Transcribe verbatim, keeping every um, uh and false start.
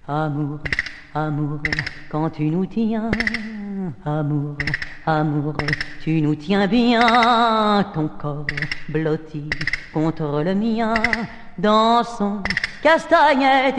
Amour, amour, quand tu nous tiens, amour, amour, tu nous tiens bien, ton corps blotti contre le mien, dans son castagnette.